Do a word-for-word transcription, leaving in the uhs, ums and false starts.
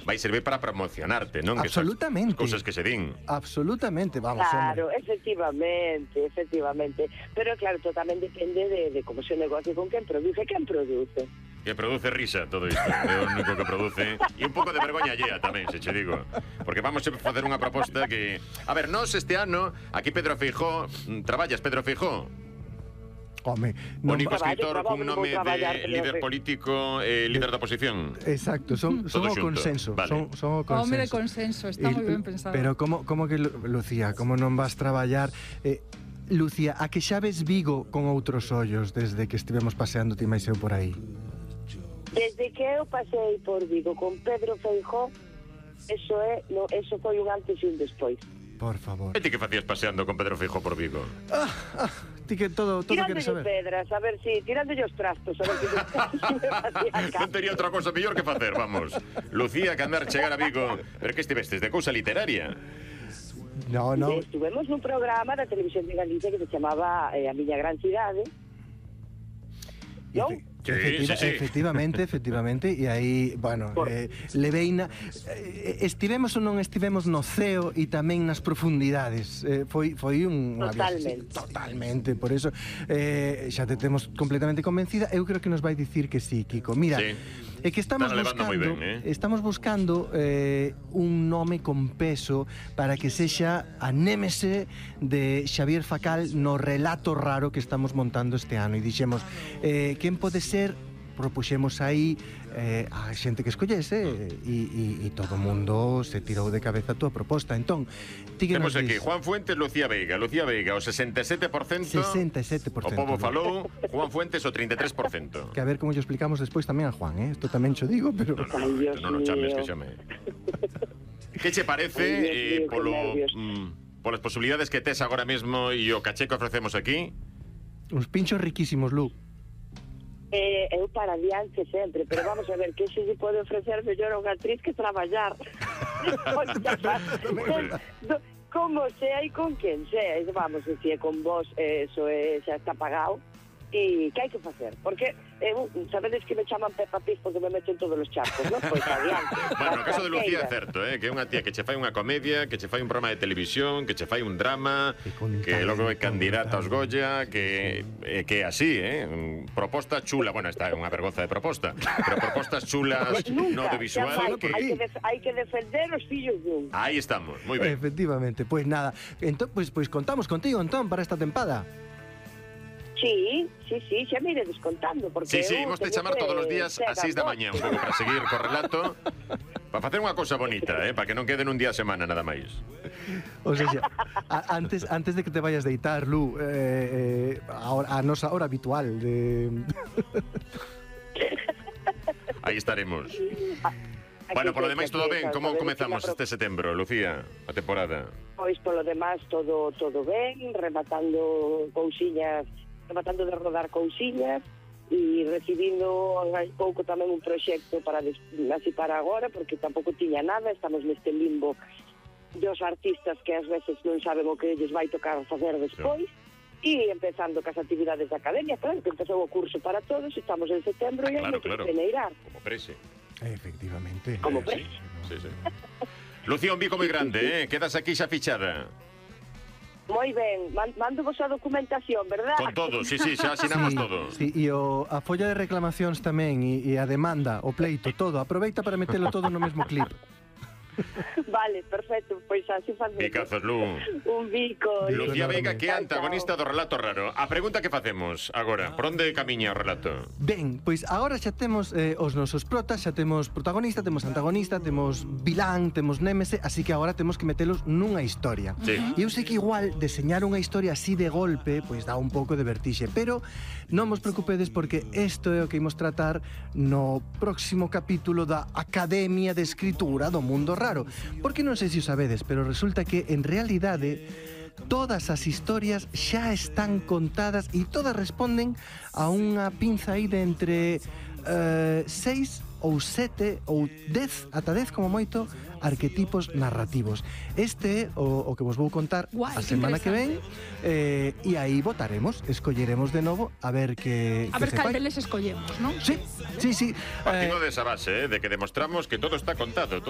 vai servir para promocionarte, non? Absolutamente. Que cousas que se din. Absolutamente, vamos, Claro, hombre. efectivamente, efectivamente. Pero claro, todo tamén depende de, de como se negocia con quen produce, quen produce. Que produce risa todo isto. É o único que produce. E un pouco de vergoña allea tamén, se che digo. Porque vamos a facer unha proposta que... A ver, nós este ano, aquí Pedro Feijóo, traballas Pedro Feijóo? Home, O non único Traballo, escritor traballo, cun non vou nome traballar, de pero líder sí. político e líder da oposición. Exacto, son, son Todo o xunto, consenso, vale. son, son o consenso. Home de consenso, está Y- moi ben pensado. Pero como, como que, Lu- Lucía, como non vas traballar... Eh, Lucía, a que xa ves Vigo con outros ollos desde que estivemos paseando ti máis eu por aí? Desde que eu pasei por Vigo con Pedro Feijóo, eso é, no, eso foi un antes e un despois. Por favor. E ti que facías paseando con Pedro Feijóo por Vigo? Ti que todo, todo queres Tirándolle saber. pedras, a ver si, tirándolle os trastos, a ver si me facía Non caso. tería outra cousa mellor que facer, vamos. Lucía, que andar chegar a Vigo. Pero que estivestes de cousa literaria? No, no. Estuvemos nun programa da televisión de Galicia que se chamaba eh, A Miña Gran Cidade. Non? Sí, Efectiva, sí, sí. Efectivamente, efectivamente. E aí, bueno, Por- eh, leveina eh, estivemos ou non estivemos no ceo e tamén nas profundidades. Eh, foi foi un unha viaxe, Totalmente. totalmente, por eso eh, xa te temos completamente convencida. Eu creo que nos vai dicir que sí, Kiko. Mira, Sí. é que estamos Están levando moi buscando, ben, eh? estamos buscando eh, un nome con peso para que sexa a némese de Xavier Facal no relato raro que estamos montando este ano. E dixemos, eh, quen pode ser? Propuxemos aí eh, a xente que escollese e, e, e todo o mundo se tirou de cabeza a túa proposta. Entón, ti que Temos nos aquí dis? Juan Fuentes, Lucía Veiga. Lucía Veiga, o sesenta e sete por cento. sesenta e sete por O cento. povo falou. Juan Fuentes, o trinta e tres por cento. Que a ver como lle explicamos despois tamén a Juan, eh? Isto tamén xo digo, pero... Ai, Dios Non o chames, mío. que chame. Que che parece Ai, Dios eh, mío, que polo, nervios. mm, polas posibilidades que tes agora mesmo e o caché que ofrecemos aquí? Uns pinchos riquísimos, Lu. Eh, eu para adiante sempre, pero vamos a ver que se lle pode ofrecer mellor a unha actriz que traballar. Do- Como sea e con quen sea, e vamos, se é con vos, eh, eso é, xa está pagado. E que hai que facer? Porque eu, sabedes que me chaman Peppa Pig porque me meto en todos os charcos, non? Pois adiante. Bueno, o As caso de Lucía é carteiras. certo, eh? Que é unha tía que che fai unha comedia, que che fai un programa de televisión, que che fai un drama, Que con que logo é talento, candidata aos con Goya, que eh, que é así, eh? Mm, Proposta chula, bueno, esta é unha vergonza de proposta, pero propostas chulas no Nunca, audiovisual xa vai, que... hai que, def hai que defender os fillos dun. Aí estamos, moi ben. Efectivamente, pois nada. Entón, pois, pois contamos contigo, Antón, para esta tempada. Sí, sí, sí, xa me iredes contando porque Sí, sí, eu imos te teño chamar que todos os días ser a seis da vos. mañá, un pouco para seguir co relato, para facer unha cousa bonita, eh? Para que non quede nun día a semana nada máis. O sea, a, antes, antes de que te vayas deitar, Lu, eh, eh, a, hora- a nosa hora habitual de... Aí estaremos. Aquí Bueno, polo que demais se todo ben, aprieta, como sabedes comezamos que na este setembro, Lucía, a temporada? Pois polo demás todo todo ben, rematando cousiñas, rematando de rodar cousiñas e recibindo hai pouco tamén un proxecto para des- así para agora, porque tampouco tiña nada, estamos neste limbo dos artistas que ás veces non saben o que lles vai tocar facer despois. E empezando cas actividades da academia, claro, que empezou o curso para todos, estamos en setembro e hai Claro, que claro. peneirar. Como prese. Efectivamente. Como Eh, prese. sí, sí, sí. Lucía, un bico moi grande, eh? Quedas aquí xa fichada. Moi ben, man, mando vos a documentación, verdad? Con todo, sí, sí, xa asinamos todo. Sí, e o, a folla de reclamacións tamén e, e a demanda, o pleito, todo. Aproveita para metelo todo no mesmo clip. Vale, perfecto, pois así facemos. Bicazos, Lu. Un bico. Lucía Veiga, que é Chao, antagonista do relato raro. A pregunta que facemos agora, por onde camiña o relato? Ben, pois agora xa temos eh, os nosos protas, xa temos protagonista, temos antagonista, temos vilán, temos némese, así que agora temos que metelos nunha historia. Sí. E eu sei que igual deseñar unha historia así de golpe, pois dá un pouco de vertixe, pero non vos preocupedes porque isto é o que imos tratar no próximo capítulo da Academia de Escritura do Mundo Raro. Porque non sei se o sabedes, pero resulta que en realidade todas as historias xa están contadas e todas responden a unha pinza aí de entre eh, seis ou sete ou dez, ata dez como moito, arquetipos narrativos. Este é o, o que vos vou contar Guai, a que semana que ven eh, e aí votaremos, escolleremos de novo a ver que, A que ver se fai. cal deles escollemos, non? Sí, sí, sí. Partindo Eh, desa base, eh, de que demostramos que todo está contado.